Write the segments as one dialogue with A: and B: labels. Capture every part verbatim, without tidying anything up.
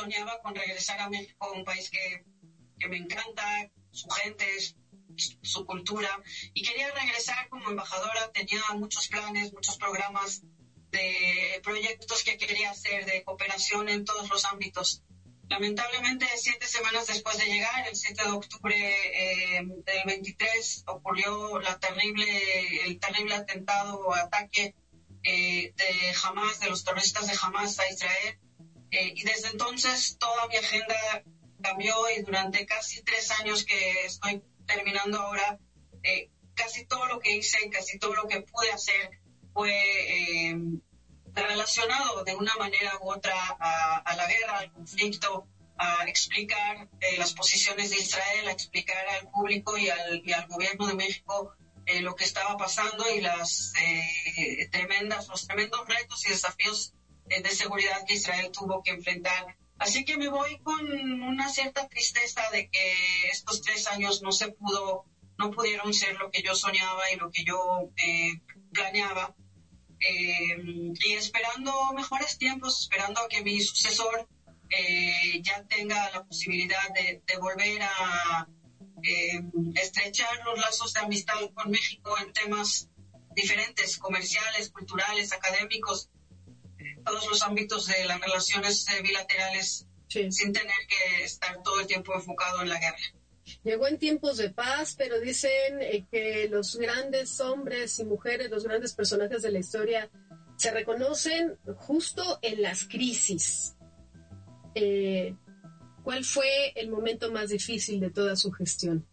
A: soñaba con regresar a México, un país que, que me encanta, su gente, su, su cultura, y quería regresar como embajadora. Tenía muchos planes, muchos programas de proyectos que quería hacer, de cooperación en todos los ámbitos. Lamentablemente, siete semanas después de llegar, el siete de octubre eh, del veintitrés, ocurrió la terrible, el terrible atentado o ataque eh, de Hamas, de los terroristas de Hamas a Israel. Eh, y desde entonces toda mi agenda cambió, y durante casi tres años que estoy terminando ahora, eh, casi todo lo que hice, casi todo lo que pude hacer fue eh, relacionado de una manera u otra a, a la guerra, al conflicto, a explicar eh, las posiciones de Israel, a explicar al público y al, y al gobierno de México eh, lo que estaba pasando y las eh, tremendas, los tremendos retos y desafíos eh, de seguridad que Israel tuvo que enfrentar. Así que me voy con una cierta tristeza de que estos tres años no se pudo, no pudieron ser lo que yo soñaba y lo que yo eh, planeaba. Eh, y esperando mejores tiempos, esperando a que mi sucesor eh, ya tenga la posibilidad de, de volver a eh, estrechar los lazos de amistad con México en temas diferentes, comerciales, culturales, académicos, todos los ámbitos de las relaciones eh, bilaterales, sí, sin tener que estar todo el tiempo enfocado en la guerra.
B: Llegó en tiempos de paz, pero dicen eh, que los grandes hombres y mujeres, los grandes personajes de la historia, se reconocen justo en las crisis. Eh, ¿Cuál fue el momento más difícil de toda su gestión?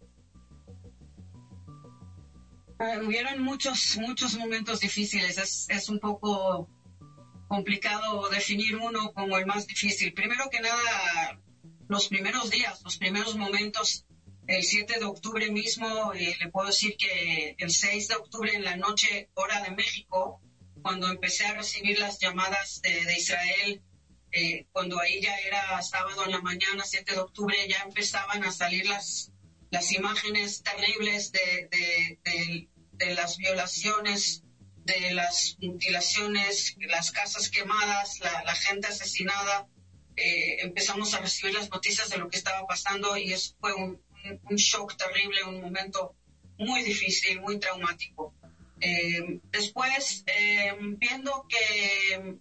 A: Uh, hubieron muchos, muchos momentos difíciles. Es, es un poco complicado definir uno como el más difícil. Primero que nada, los primeros días, los primeros momentos. El siete de octubre mismo, eh, le puedo decir que el seis de octubre en la noche, hora de México, cuando empecé a recibir las llamadas de, de Israel, eh, cuando ahí ya era sábado en la mañana, siete de octubre, ya empezaban a salir las, las imágenes terribles de, de, de, de las violaciones, de las mutilaciones, las casas quemadas, la, la gente asesinada. Eh, empezamos a recibir las noticias de lo que estaba pasando, y eso fue un un shock terrible, un momento muy difícil, muy traumático. Eh, después, eh, viendo que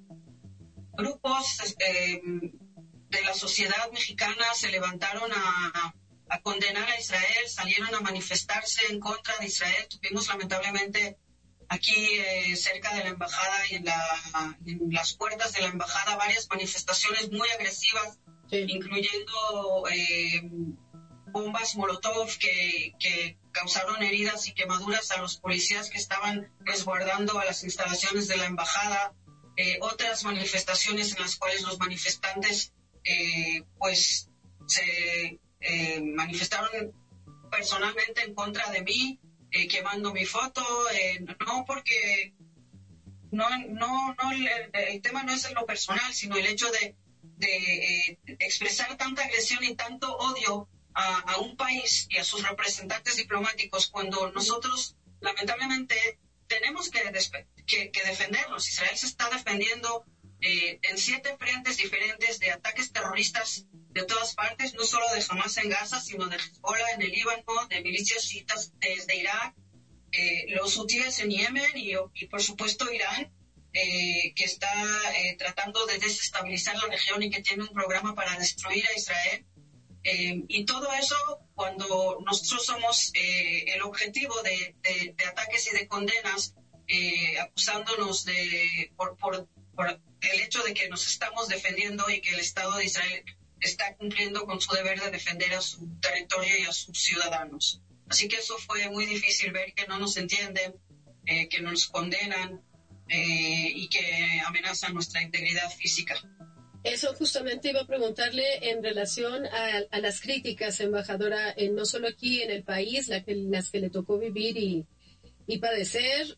A: grupos eh, de la sociedad mexicana se levantaron a, a condenar a Israel, salieron a manifestarse en contra de Israel. Tuvimos lamentablemente aquí eh, cerca de la embajada y en, la, en las puertas de la embajada varias manifestaciones muy agresivas, sí, incluyendo eh, bombas Molotov que, que causaron heridas y quemaduras a los policías que estaban resguardando a las instalaciones de la embajada. Eh, otras manifestaciones en las cuales los manifestantes eh, pues se eh, manifestaron personalmente en contra de mí, eh, quemando mi foto, eh, no porque no, no, no el, el tema no es lo personal, sino el hecho de, de eh, expresar tanta agresión y tanto odio A, a un país y a sus representantes diplomáticos, cuando nosotros lamentablemente tenemos que, despe- que, que defendernos. Israel se está defendiendo eh, en siete frentes diferentes de ataques terroristas de todas partes, no solo de Hamas en Gaza, sino de Hezbollah en el Líbano, de milicias chiitas desde Irak, eh, los hutíes en Yemen y, y por supuesto Irán, eh, que está eh, tratando de desestabilizar la región y que tiene un programa para destruir a Israel. Eh, y todo eso, cuando nosotros somos eh, el objetivo de, de, de ataques y de condenas, eh, acusándonos de por, por, por el hecho de que nos estamos defendiendo y que el Estado de Israel está cumpliendo con su deber de defender a su territorio y a sus ciudadanos. Así que eso fue muy difícil ver que no nos entienden, eh, que nos condenan eh, y que amenazan nuestra integridad física.
B: Eso justamente iba a preguntarle en relación a, a las críticas, embajadora, eh, no solo aquí en el país, la que, las que le tocó vivir y, y padecer,